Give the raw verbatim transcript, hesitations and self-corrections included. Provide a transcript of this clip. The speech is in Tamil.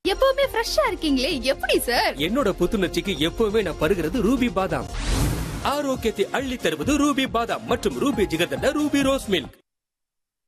எப்பவுமே ஃப்ரெஷ்ஷா இருக்கீங்களே, எப்படி சார்? என்னோட புத்துணர்ச்சிக்கு எப்பவுமே நான் பருகிறது ரூபி பாதாம். ஆரோக்கியத்தை அள்ளி தருவது ரூபி பாதாம் மற்றும் Ruby jigarthanda Ruby rose milk.